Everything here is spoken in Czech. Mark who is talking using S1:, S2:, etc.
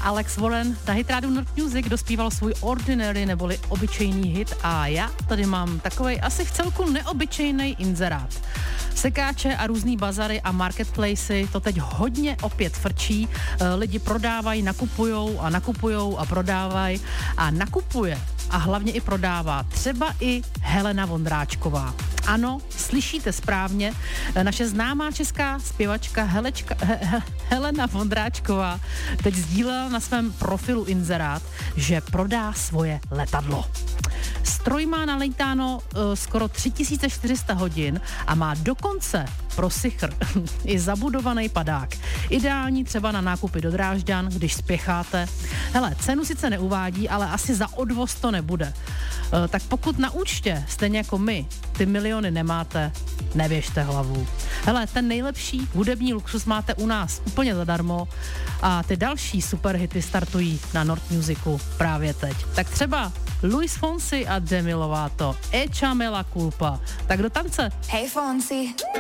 S1: Alex Warren na Hit Radio North Music dospíval svůj Ordinary neboli obyčejný hit a já tady mám takovej asi v celku neobyčejný inzerát. Sekáče a různý bazary a marketplacy to teď hodně opět frčí, lidi prodávají, nakupujou a prodávají a nakupuje a hlavně i prodává třeba i Helena Vondráčková. Ano, slyšíte správně, naše známá česká zpěvačka Helena Vondráčková teď sdílela na svém profilu inzerát, že prodá svoje letadlo. Stroj má nalítáno skoro 3400 hodin a má dokonce pro sichr i zabudovaný padák. Ideální třeba na nákupy do Drážďan, když spěcháte. Hele, cenu sice neuvádí, ale asi za odvoz to nebude. Tak pokud na účtě, stejně jako my, ty miliony nemáte, nevěžte hlavu. Hele, ten nejlepší hudební luxus máte u nás úplně zadarmo a ty další superhity startují na North Musicu právě teď. Tak třeba Luis Fonsi a Demi Lovato, Echame la culpa. Tak do tance.
S2: Hey Fonsi.